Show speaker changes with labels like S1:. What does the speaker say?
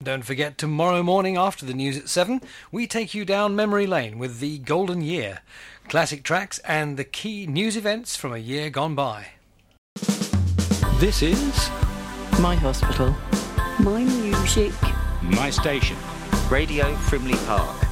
S1: Don't forget, tomorrow morning after the news at 7, we take you down memory lane with the Golden Year, classic tracks and the key news events from a year gone by. This is
S2: My hospital.
S3: My music.
S4: My station.
S5: Radio Frimley Park.